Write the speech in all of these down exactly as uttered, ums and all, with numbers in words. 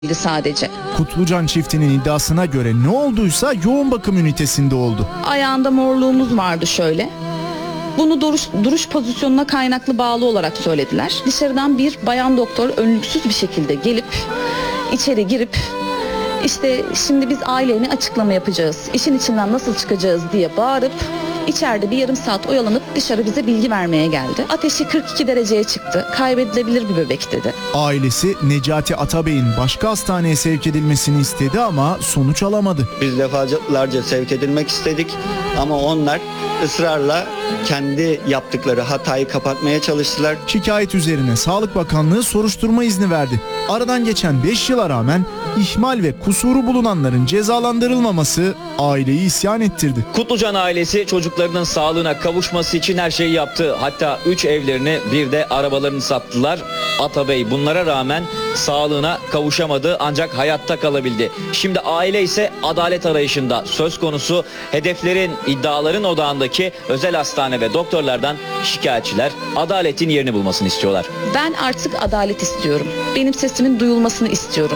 sadece. Kutlucan çiftinin iddiasına göre ne olduysa yoğun bakım ünitesinde oldu. Ayağında morluğumuz vardı şöyle. Bunu duruş, duruş pozisyonuna kaynaklı bağlı olarak söylediler. Dışarıdan bir bayan doktor önlüksüz bir şekilde gelip içeri girip işte şimdi biz ailene açıklama yapacağız, işin içinden nasıl çıkacağız diye bağırıp içeride bir yarım saat oyalanıp dışarı bize bilgi vermeye geldi. Ateşi kırk iki dereceye çıktı. Kaybedilebilir bir bebek dedi. Ailesi Necati Atabey'in başka hastaneye sevk edilmesini istedi ama sonuç alamadı. Biz defalarca sevk edilmek istedik ama onlar ısrarla kendi yaptıkları hatayı kapatmaya çalıştılar. Şikayet üzerine Sağlık Bakanlığı soruşturma izni verdi. Aradan geçen beş yıla rağmen ihmal ve kusuru bulunanların cezalandırılmaması aileyi isyan ettirdi. Kutlucan ailesi çocuklarının sağlığına kavuşması için her şeyi yaptı. Hatta üç evlerini bir de arabalarını sattılar. Atabey bunlara rağmen sağlığına kavuşamadı ancak hayatta kalabildi. Şimdi aile ise adalet arayışında. Söz konusu hedeflerin, iddiaların odağındaki özel hastane ve doktorlardan şikayetçiler adaletin yerini bulmasını istiyorlar. Ben artık adalet istiyorum. Benim sesimin duyulmasını istiyorum.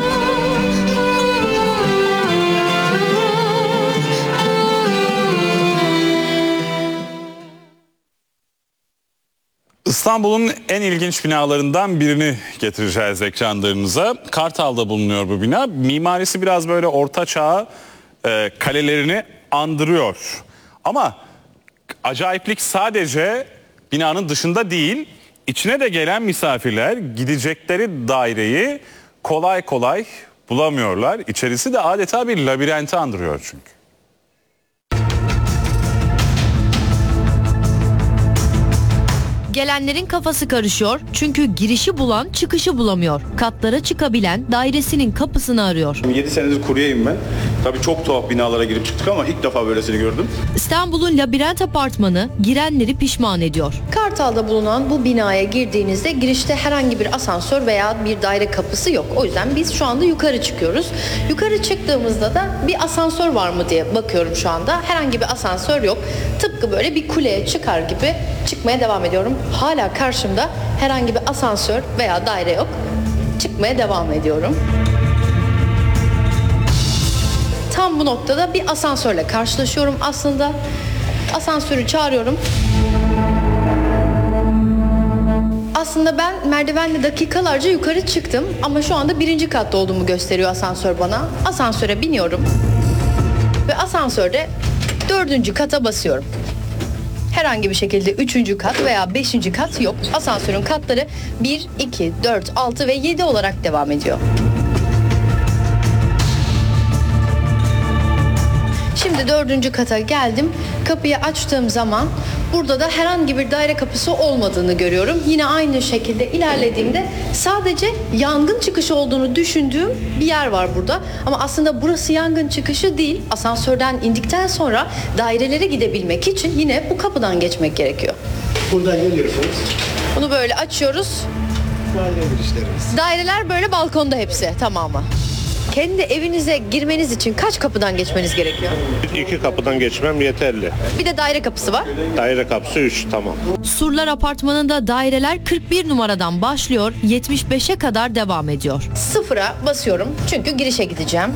İstanbul'un en ilginç binalarından birini getireceğiz ekranlarınıza. Kartal'da bulunuyor bu bina. Mimarisi biraz böyle orta çağ e, kalelerini andırıyor. Ama acayiplik sadece binanın dışında değil, içine de gelen misafirler gidecekleri daireyi kolay kolay bulamıyorlar. İçerisi de adeta bir labirenti andırıyor çünkü. Gelenlerin kafası karışıyor çünkü girişi bulan çıkışı bulamıyor. Katlara çıkabilen dairesinin kapısını arıyor. yedi senedir kuryeyim ben. Tabii çok tuhaf binalara girip çıktık ama ilk defa böylesini gördüm. İstanbul'un labirent apartmanı girenleri pişman ediyor. Kartal'da bulunan bu binaya girdiğinizde girişte herhangi bir asansör veya bir daire kapısı yok. O yüzden biz şu anda yukarı çıkıyoruz. Yukarı çıktığımızda da bir asansör var mı diye bakıyorum şu anda. Herhangi bir asansör yok. Tıpkı böyle bir kuleye çıkar gibi çıkmaya devam ediyorum. Hala karşımda herhangi bir asansör veya daire yok. Çıkmaya devam ediyorum. Tam bu noktada bir asansörle karşılaşıyorum aslında. Asansörü çağırıyorum. Aslında ben merdivenle dakikalarca yukarı çıktım ama şu anda birinci katta olduğumu gösteriyor asansör bana. Asansöre biniyorum ve asansörde dördüncü kata basıyorum. Herhangi bir şekilde üçüncü kat veya beşinci kat yok. Asansörün katları bir, iki, dört, altı ve yedi olarak devam ediyor. Şimdi dördüncü kata geldim. Kapıyı açtığım zaman burada da herhangi bir daire kapısı olmadığını görüyorum. Yine aynı şekilde ilerlediğimde sadece yangın çıkışı olduğunu düşündüğüm bir yer var burada. Ama aslında burası yangın çıkışı değil. Asansörden indikten sonra dairelere gidebilmek için yine bu kapıdan geçmek gerekiyor. Buradan geliyorsunuz. Bunu böyle açıyoruz. Daire girişlerimiz. Daireler böyle balkonda hepsi tamamı. Kendi evinize girmeniz için kaç kapıdan geçmeniz gerekiyor? İki kapıdan geçmem yeterli. Bir de daire kapısı var. Daire kapısı üç, tamam. Surlar Apartmanı'nda daireler kırk bir numaradan başlıyor, yetmiş beşe kadar devam ediyor. Sıfıra basıyorum çünkü girişe gideceğim.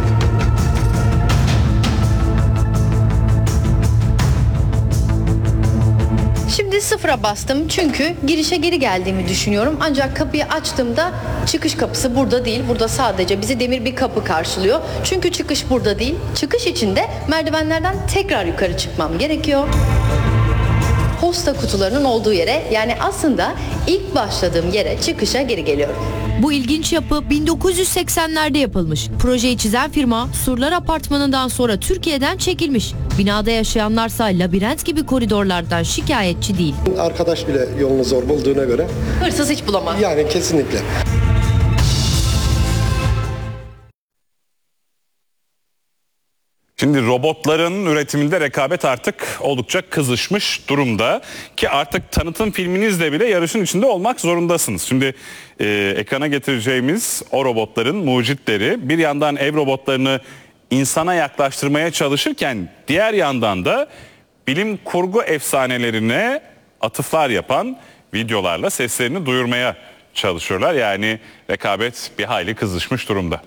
Şimdi sıfıra bastım çünkü girişe geri geldiğimi düşünüyorum. Ancak kapıyı açtığımda çıkış kapısı burada değil. Burada sadece bizi demir bir kapı karşılıyor. Çünkü çıkış burada değil. Çıkış için de merdivenlerden tekrar yukarı çıkmam gerekiyor. Posta kutularının olduğu yere, yani aslında ilk başladığım yere, çıkışa geri geliyorum. Bu ilginç yapı bin dokuz yüz seksenlerde yapılmış. Projeyi çizen firma Surlar Apartmanı'ndan sonra Türkiye'den çekilmiş. Binada yaşayanlarsa labirent gibi koridorlardan şikayetçi değil. Arkadaş bile yolunu zor bulduğuna göre. Hırsız hiç bulamaz. Yani kesinlikle. Şimdi robotların üretiminde rekabet artık oldukça kızışmış durumda ki artık tanıtım filminizle bile yarışın içinde olmak zorundasınız. Şimdi e, ekrana getireceğimiz o robotların mucitleri bir yandan ev robotlarını insana yaklaştırmaya çalışırken diğer yandan da bilim kurgu efsanelerine atıflar yapan videolarla seslerini duyurmaya çalışıyorlar. Yani rekabet bir hayli kızışmış durumda.